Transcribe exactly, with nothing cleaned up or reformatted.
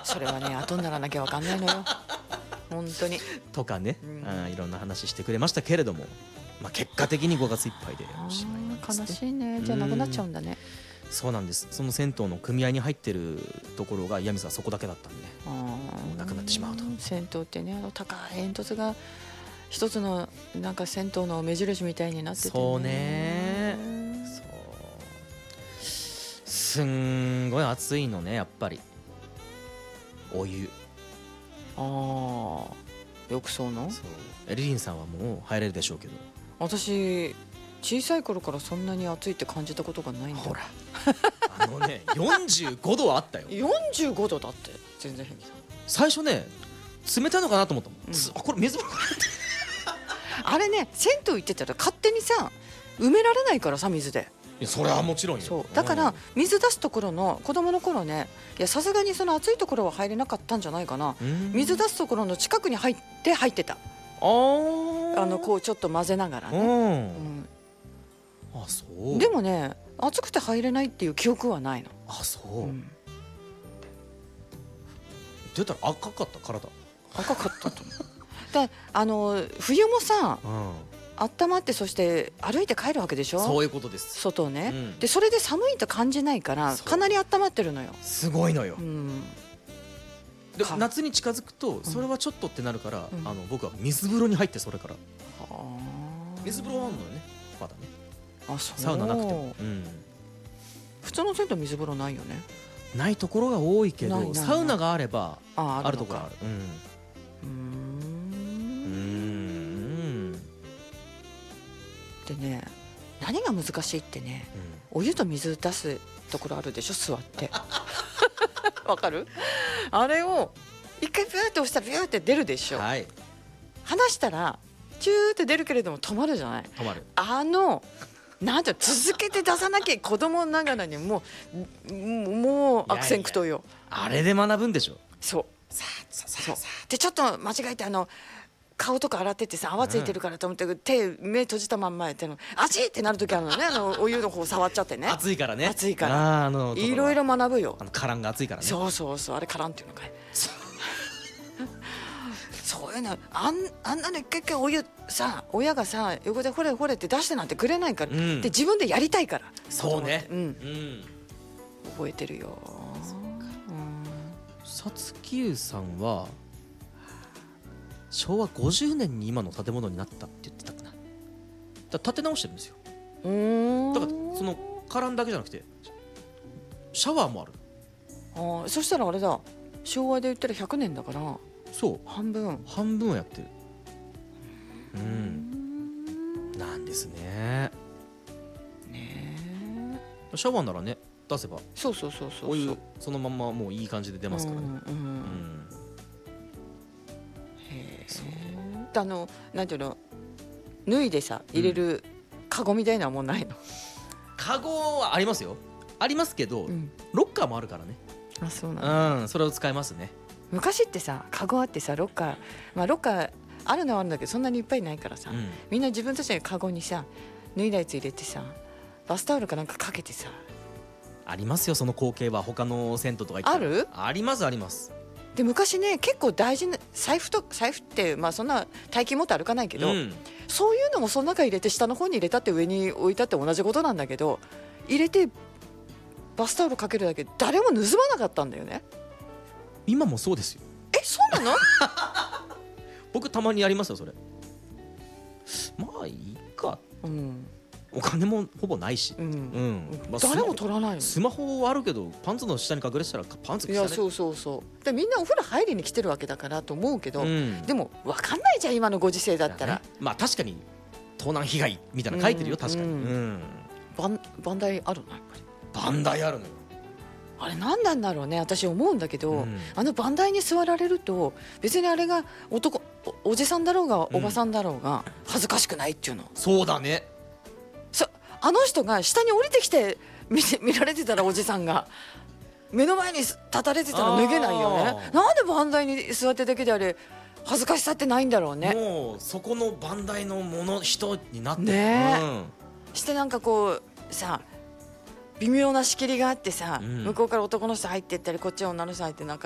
それはね後にならなきゃ分かんないのよ本当に。 とかね、 うん、 あいろんな話してくれましたけれども、まあ、結果的にごがついっぱいでおしまいなんですね。 悲しいね。じゃあなくなっちゃうんだね。 そうなんです。その銭湯の組合に入ってるところが岩水はそこだけだったんでね、もうなくなってしまうと。 銭湯ってね、あの高い煙突が一つのなんか銭湯の目印みたいになっててね。 そうね、そうすんごい暑いのね、やっぱりお湯。 ああ、浴槽の。 そう、エリリンさんはもう入れるでしょうけど、 私小さい頃からそんなに暑いって感じたことがないんだ。 ほらあのねよんじゅうごどはあったよ。 よんじゅうごどだって全然平気だ。 最初ね冷たいのかなと思ったもん、 うん、 あこれ水風呂あれね、銭湯行ってたら勝手にさ埋められないからさ、水で。 いやそれはもちろんよ。 そうだから水出すところの子供の頃ね、いやさすがにその暑いところは入れなかったんじゃないかな。水出すところの近くに入って入ってた。ああのこうちょっと混ぜながらね、うんあ、そう。 でもね暑くて入れないっていう記憶はないの。 あ、そう、うん、出たら赤かった、体赤かったと思うだあの冬もさ、うん温まって、そして歩いて帰るわけでしょ。 そういうことです。 外をね、うん、でそれで寒いと感じないからかなり温まってるのよ。 すごいのよ、うん、で夏に近づくとそれはちょっとってなるから、うん、あの僕は水風呂に入って、それから水風呂あんのよね、まだね。 あ、そう。 サウナなくても、うん、 普通の銭湯水風呂ないよね。 ないところが多いけど、サウナがあればあ, あるところある。 うん、でね、何が難しいってね、うん、お湯と水出すところあるでしょ、座ってわかる？あれを一回ビューって押したらビューって出るでしょ、はい、離したらチューって出るけれども止まるじゃない。 止まる。 あのなんて続けて出さなきゃ子供ながらにもうもう悪戦苦闘よ。 あれで学ぶんでしょ。 そうさあさあさあさあでちょっと間違えてあの顔とか洗っててさ泡ついてるからと思って、うん、手目閉じたまんまやってるの熱いってなる時あるのね、あのお湯の方触っちゃってね。熱いからね。 熱いからあのいろいろ学ぶよ。 あのカランが熱いからね。 そうそうそう、あれカランっていうのかいそういうのあんあんなの一回一回お湯さ親がさ横でほれほれって出してなんてくれないから、うん、で自分でやりたいから。 そうね、 うん、うん、覚えてるよ。 さつきゆさんはしょうわごじゅうねんに今の建物になったって言ってたかな。だ建て直してるんですよ。だからそのカランだけじゃなくてシャワーもある。 ああ、そしたらあれだ、昭和で言ったらひゃくねんだから、 そう半分半分はやってる。うんなんですね。ねえ、シャワーならね出せば、 そうそうそうそう、 お湯そのままもういい感じで出ますからね。うん、うんうん、 へえ。あのなんていうの、脱いでさ入れるカゴみたいなのはもうないの？ カゴはありますよ、ありますけど、うん、ロッカーもあるからね。 あ、そうなんだ。 うん、それを使いますね。 昔ってさカゴあってさロッカー、まあロッカーあるのはあるんだけどそんなにいっぱいないからさ、うん、みんな自分たちのカゴにさ脱いだやつ入れてさバスタオルかなんかかけてさ。 ありますよ、その光景は他の銭湯とか行ったら。 ある？ ありますあります。 で昔ね結構大事な財布と財布ってまあそんな大金持って歩かないけど、うん、そういうのもその中入れて下の方に入れたって上に置いたって同じことなんだけど、入れてバスタオルかけるだけ誰も盗まなかったんだよね。 今もそうですよ。 え、そうなの？ 僕たまにやりますよそれ。まあいいか、うん、お金もほぼないし、うんうんまあ、 誰も取らないの。 スマホはあるけどパンツの下に隠れてたらパンツ着たね。 いやそうそうそうでみんなお風呂入りに来てるわけだからと思うけど、うん、でも分かんないじゃん今のご時世だったら、ね、 まあ確かに盗難被害みたいなの書いてるよ、うん、確かに、うんうん、 バンバンダイあるのやっぱり。 バンダイあるのよ。 あれ何なんだろうね、私思うんだけど、うん、あのバンダイに座られると別にあれが男 お, おじさんだろうがおばさんだろうが恥ずかしくないっていうの、うん、そうだね。そあの人が下に降りてきて 見, 見られてたらおじさんが目の前に立たれてたら脱げないよね。なんでバンダイに座ってるだけであれ恥ずかしさってないんだろうね。 もうそこのバンダイのもの人になってね、うん、してなんかこうさ微妙な仕切りがあってさ、うん、向こうから男の人入ってったりこっちは女の人入ってなんか